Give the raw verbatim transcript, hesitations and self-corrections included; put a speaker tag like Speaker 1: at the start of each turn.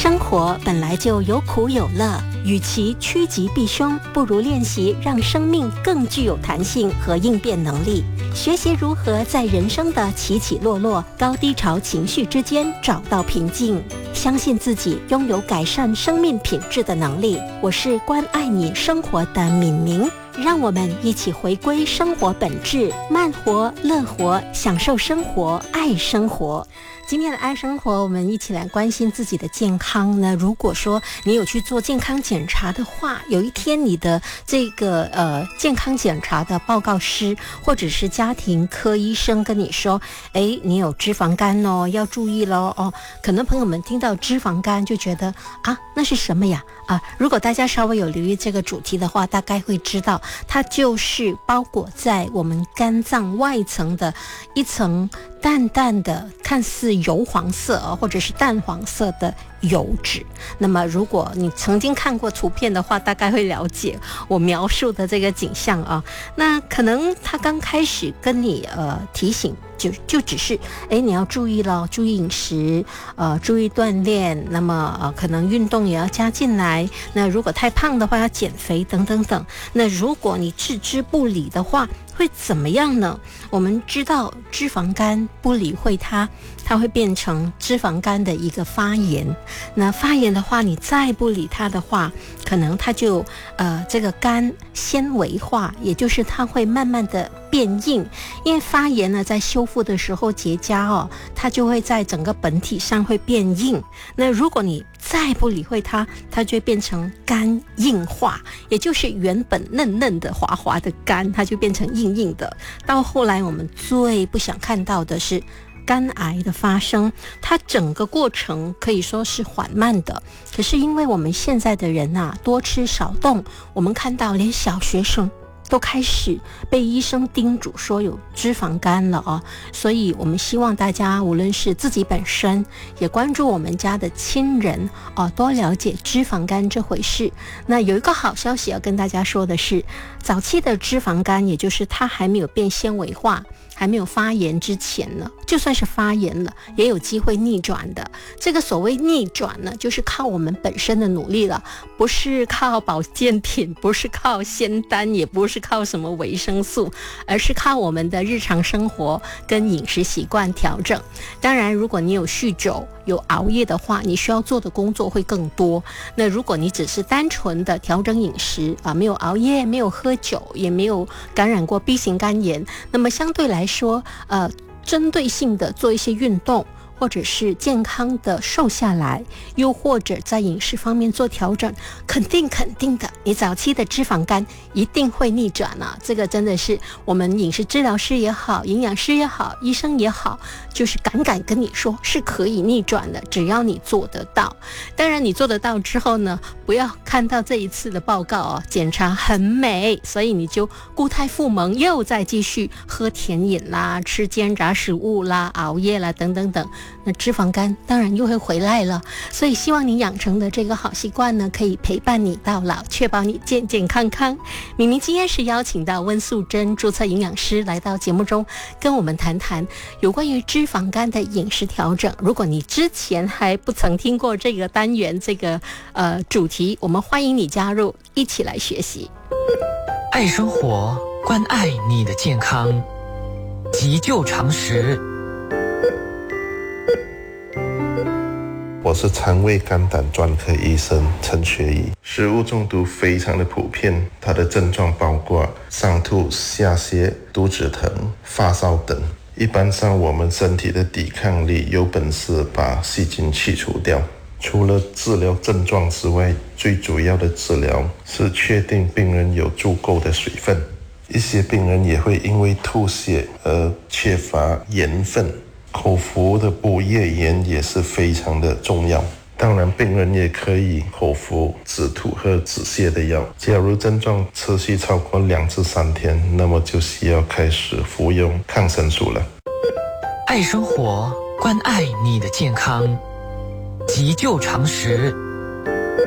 Speaker 1: 生活本来就有苦有乐，与其趋吉避凶，不如练习让生命更具有弹性和应变能力。学习如何在人生的起起落落、高低潮情绪之间找到平静，相信自己拥有改善生命品质的能力。我是关爱你生活的敏明，让我们一起回归生活本质，慢活、乐活，享受生活，爱生活。今天的爱生活，我们一起来关心自己的健康呢。如果说你有去做健康检查的话，有一天你的这个呃健康检查的报告师或者是家庭科医生跟你说，哎，你有脂肪肝哦，要注意咯哦。可能朋友们听到脂肪肝就觉得啊，那是什么呀？啊，如果大家稍微有留意这个主题的话，大概会知道，它就是包裹在我们肝脏外层的一层淡淡的看似油黄色或者是淡黄色的油脂。那么如果你曾经看过图片的话，大概会了解我描述的这个景象啊。那可能他刚开始跟你呃提醒就就只是哎你要注意了，注意饮食，呃注意锻炼，那么呃可能运动也要加进来。那如果太胖的话要减肥等等等。那如果你置之不理的话，会怎么样呢？我们知道脂肪肝不理会它，它会变成脂肪肝的一个发炎。那发炎的话，你再不理它的话，可能它就呃这个肝纤维化，也就是它会慢慢的变硬。因为发炎呢，在修复的时候结痂哦，它就会在整个本体上会变硬。那如果你再不理会它，它就会变成肝硬化，也就是原本嫩嫩的滑滑的肝，它就变成硬硬的。到后来我们最不想看到的是肝癌的发生，它整个过程可以说是缓慢的。可是因为我们现在的人啊，多吃少动，我们看到连小学生都开始被医生叮嘱说有脂肪肝了啊，所以我们希望大家无论是自己本身，也关注我们家的亲人啊，多了解脂肪肝这回事。那有一个好消息要跟大家说的是，早期的脂肪肝，也就是它还没有变纤维化，还没有发炎之前呢，就算是发炎了，也有机会逆转的。这个所谓逆转呢，就是靠我们本身的努力了，不是靠保健品，不是靠仙丹，也不是靠什么维生素，而是靠我们的日常生活跟饮食习惯调整。当然，如果你有酗酒、有熬夜的话，你需要做的工作会更多。那如果你只是单纯的调整饮食啊，没有熬夜，没有喝酒，也没有感染过 B 型肝炎，那么相对来说，呃，针对性的做一些运动，或者是健康的瘦下来，又或者在饮食方面做调整，肯定肯定的，你早期的脂肪肝一定会逆转啊！这个真的是我们饮食治疗师也好，营养师也好，医生也好，就是敢敢跟你说是可以逆转的，只要你做得到。当然你做得到之后呢，不要看到这一次的报告哦，检查很美，所以你就固态复萌，又再继续喝甜饮啦，吃煎炸食物啦，熬夜啦，等等等。那脂肪肝当然又会回来了，所以希望你养成的这个好习惯呢，可以陪伴你到老，确保你健健康康。明明今天是邀请到温素珍注册营养师来到节目中，跟我们谈谈有关于脂肪肝的饮食调整。如果你之前还不曾听过这个单元这个呃主题，我们欢迎你加入，一起来学习。
Speaker 2: 爱生活，关爱你的健康，急救常识。
Speaker 3: 我是肠胃肝胆专科医生陈学义。食物中毒非常的普遍，它的症状包括上吐下泻、肚子疼、发烧等。一般上我们身体的抵抗力有本事把细菌去除掉。除了治疗症状之外，最主要的治疗是确定病人有足够的水分。一些病人也会因为吐血而缺乏盐分，口服的补液盐也是非常的重要。当然病人也可以口服止吐和止泻的药。假如症状持续超过两至三天，那么就需要开始服用抗生素了。
Speaker 2: 爱生活，关爱你的健康，急救常识。